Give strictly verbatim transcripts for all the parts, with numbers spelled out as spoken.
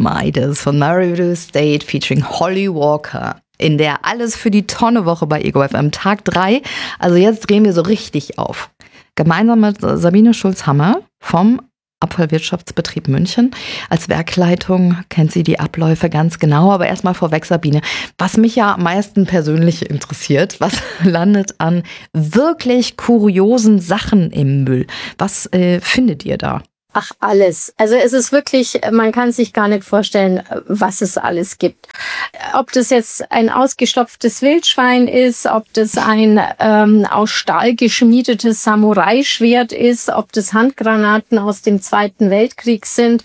Midas von Maribu State featuring Holly Walker. In der Alles für die Tonne-Woche bei Ego F M Tag drei. Also jetzt drehen wir so richtig auf. Gemeinsam mit Sabine Schulz-Hammer vom Abfallwirtschaftsbetrieb München. Als Werkleitung kennt sie die Abläufe ganz genau. Aber erstmal vorweg, Sabine, was mich ja am meisten persönlich interessiert, was landet an wirklich kuriosen Sachen im Müll? Was äh, findet ihr da? Ach, alles. Also es ist wirklich, man kann sich gar nicht vorstellen, was es alles gibt. Ob das jetzt ein ausgestopftes Wildschwein ist, ob das ein ähm, aus Stahl geschmiedetes Samurai-Schwert ist, ob das Handgranaten aus dem Zweiten Weltkrieg sind,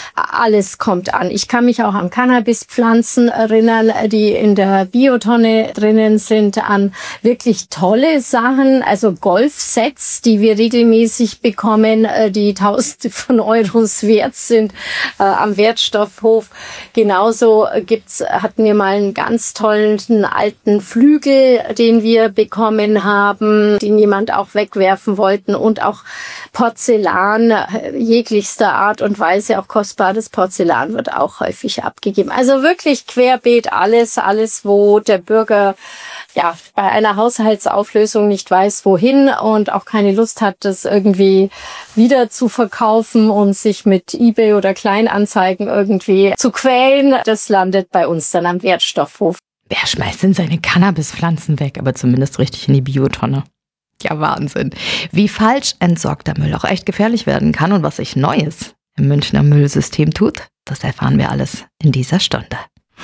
alles kommt an. Ich kann mich auch an Cannabispflanzen erinnern, die in der Biotonne drinnen sind, an wirklich tolle Sachen, also Golfsets, die wir regelmäßig bekommen, die tausende von Euros wert sind äh, am Wertstoffhof. Genauso gibt's, hatten wir mal einen ganz tollen alten Flügel, den wir bekommen haben, den jemand auch wegwerfen wollten, und auch Porzellan äh, jeglichster Art und Weise, auch kostbares Porzellan wird auch häufig abgegeben. Also wirklich querbeet alles, alles, wo der Bürger ja bei einer Haushaltsauflösung nicht weiß, wohin, und auch keine Lust hat, das irgendwie wieder zu verkaufen und sich mit eBay oder Kleinanzeigen irgendwie zu quälen. Das landet bei uns dann am Wertstoffhof. Wer schmeißt denn seine Cannabispflanzen weg, aber zumindest richtig in die Biotonne? Ja, Wahnsinn. Wie falsch entsorgter Müll auch echt gefährlich werden kann und was sich Neues im Münchner Müllsystem tut, das erfahren wir alles in dieser Stunde.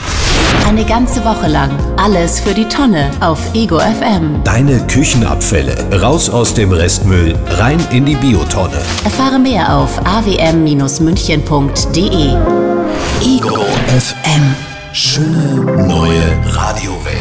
Eine ganze Woche lang alles für die Tonne auf Ego F M. Deine Küchenabfälle raus aus dem Restmüll, rein in die Biotonne. Erfahre mehr auf a w m Bindestrich münchen punkt d e. Ego F M. Schöne neue Radiowelt.